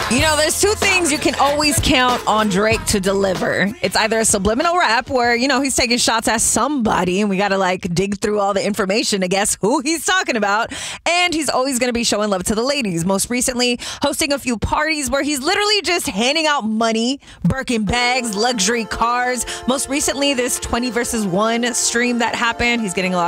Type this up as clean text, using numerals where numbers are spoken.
You know, there's two things you can always count on Drake to deliver. It's either a subliminal rap where, he's taking shots at somebody and we got to dig through all the information to guess who he's talking about. And he's always going to be showing love to the ladies. Most recently, hosting a few parties where he's literally just handing out money, Birkin bags, luxury cars. Most recently, this 20 versus 1 stream that happened. He's getting a lot